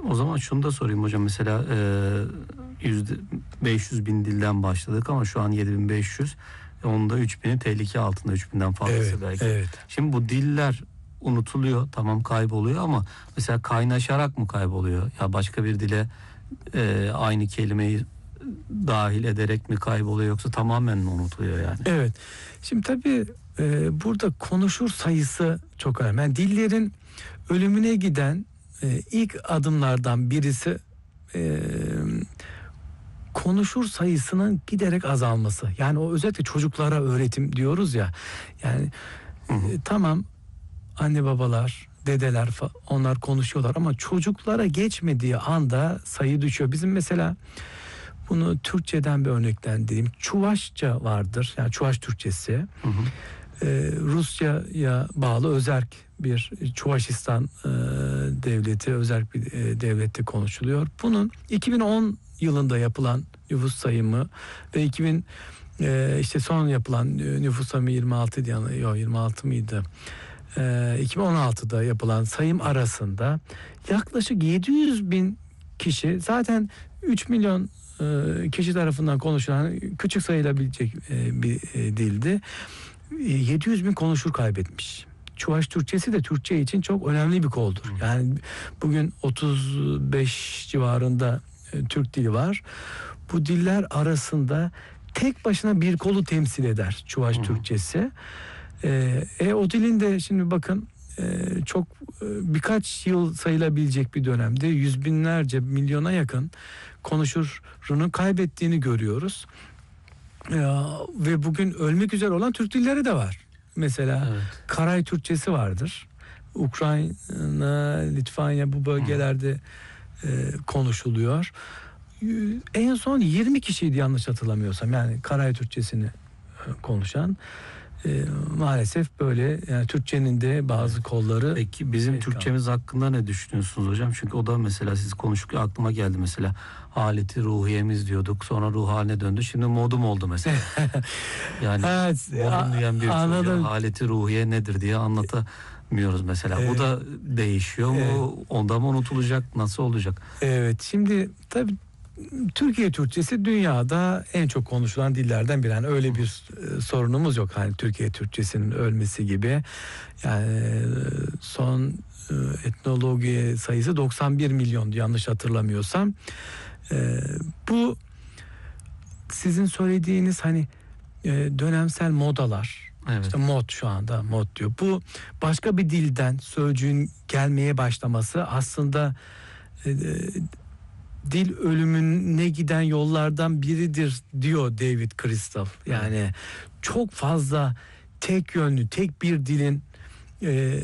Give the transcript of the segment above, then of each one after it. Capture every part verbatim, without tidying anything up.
O zaman şunu da sorayım hocam, mesela e, yüzde beş yüz bin dilden başladık ama şu an yedi bin beş yüz, onda üç bini tehlike altında, üç binden fazlası Evet, belki. evet. Şimdi bu diller unutuluyor, tamam, kayboluyor ama mesela kaynaşarak mı kayboluyor? Ya başka bir dile e, aynı kelimeyi dahil ederek mi kayboluyor, yoksa tamamen mi unutuluyor yani? Evet. Şimdi tabii e, burada konuşur sayısı çok önemli. Yani dillerin ölümüne giden e, ilk adımlardan birisi e, konuşur sayısının giderek azalması. Yani o özellikle çocuklara öğretim diyoruz ya. Yani e, tamam, anne babalar, dedeler fa- onlar konuşuyorlar ama çocuklara geçmediği anda sayı düşüyor. Bizim mesela bunu Türkçeden bir örneklendireyim. Çuvaşça vardır. Yani Çuvaş Türkçesi. Hı hı. Ee, Rusya'ya bağlı özerk bir Çuvaşistan e, devleti, özerk bir e, devlette konuşuluyor. Bunun iki bin on yılında yapılan nüfus sayımı ve iki bin e, işte son yapılan nüfus sayımı yirmi altı diye, yok yirmi altı mıydı? E, iki bin on altıda yapılan sayım arasında yaklaşık yedi yüz bin kişi, zaten üç milyon e, kişi tarafından konuşulan küçük sayılabilecek e, bir e, dildi. yedi yüz bin konuşur kaybetmiş. Çuvaş Türkçesi de Türkçe için çok önemli bir koldur. Yani bugün otuz beş civarında e, Türk dili var. Bu diller arasında tek başına bir kolu temsil eder Çuvaş Türkçesi. E, e, o dilin de şimdi bakın e, çok e, birkaç yıl sayılabilecek bir dönemde yüz binlerce, milyona yakın konuşurunu kaybettiğini görüyoruz. Ya, ve bugün ölmek üzere olan Türk dilleri de var. Mesela Evet. Karay Türkçesi vardır. Ukrayna, Litvanya bu bölgelerde e, konuşuluyor. En son yirmi kişiydi yanlış hatırlamıyorsam. Yani Karay Türkçesini e, konuşan. E, maalesef böyle, yani Türkçenin de bazı kolları. Peki bizim evet, Türkçemiz hakkında ne düşünüyorsunuz hocam? Çünkü o da mesela siz konuşurken aklıma geldi mesela. Haleti ruhiyemiz diyorduk, sonra ruh haline döndü. Şimdi modum oldu mesela. Yani Evet, modum diyen bir anladım. çocuğa haleti ruhiye nedir diye anlatamıyoruz mesela. Evet. Bu da değişiyor mu? Evet. Onda mı unutulacak? Nasıl olacak? Evet, şimdi tabii Türkiye Türkçesi dünyada en çok konuşulan dillerden biri. Yani öyle bir e, sorunumuz yok. Hani Türkiye Türkçesinin ölmesi gibi. Yani e, son e, etnoloji sayısı doksan bir milyon yanlış hatırlamıyorsam. E, bu sizin söylediğiniz hani e, dönemsel modalar. Evet. İşte mod, şu anda mod diyor. Bu başka bir dilden sözcüğün gelmeye başlaması aslında e, dil ölümüne giden yollardan biridir diyor David Crystal. Yani evet, çok fazla tek yönlü, tek bir dilin e,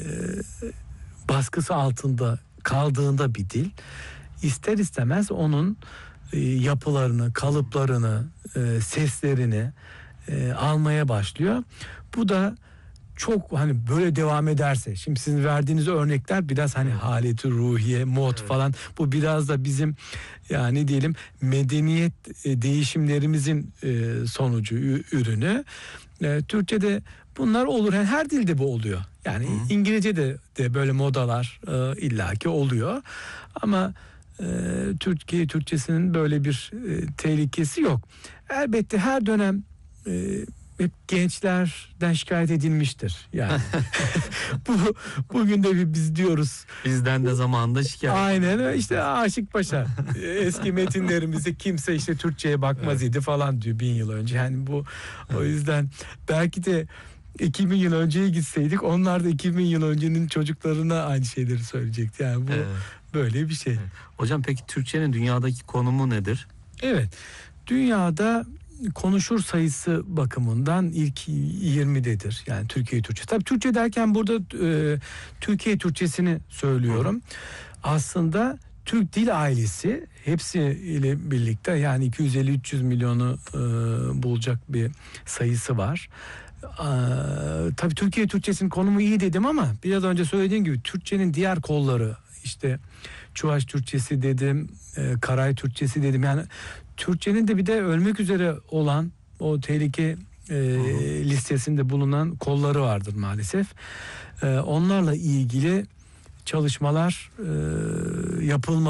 baskısı altında kaldığında bir dil ister istemez onun e, yapılarını, kalıplarını, e, seslerini e, almaya başlıyor. Bu da çok hani böyle devam ederse, şimdi sizin verdiğiniz örnekler biraz hani haleti ruhiye, mod evet, falan, bu biraz da bizim yani diyelim medeniyet e, değişimlerimizin e, sonucu, ürünü. E, Türkçe'de bunlar olur. Yani her dilde bu oluyor. Yani Hı. İngilizce'de de böyle modalar e, illaki oluyor. Ama e, Türkiye Türkçesinin böyle bir e, tehlikesi yok. Elbette her dönem e, hep gençlerden şikayet edilmiştir. Yani bu bugün de biz diyoruz. Bizden de zamanında şikayet. Aynen işte Aşık Paşa. Eski metinlerimizde kimse işte Türkçe'ye bakmaz idi falan diyor bin yıl önce. Yani bu o yüzden belki de iki bin yıl önceye gitseydik onlar da iki bin yıl öncenin çocuklarına aynı şeyleri söyleyecekti. Yani bu evet, böyle bir şey. Evet. Hocam peki Türkçenin dünyadaki konumu nedir? Evet. Dünyada konuşur sayısı bakımından ilk yirmidedir. Yani Türkiye Türkçesi. Tabii Türkçe derken burada e, Türkiye Türkçesini söylüyorum. Hı. Aslında Türk dil ailesi hepsi ile birlikte yani iki yüz elli üç yüz milyonu e, bulacak bir sayısı var. Ee, tabii Türkiye Türkçesinin konumu iyi dedim ama biraz önce söylediğim gibi Türkçenin diğer kolları, işte Çuvaş Türkçesi dedim, e, Karay Türkçesi dedim. Yani Türkçenin de bir de ölmek üzere olan o tehlike e, listesinde bulunan kolları vardır maalesef. E, onlarla ilgili çalışmalar e, yapılmalı.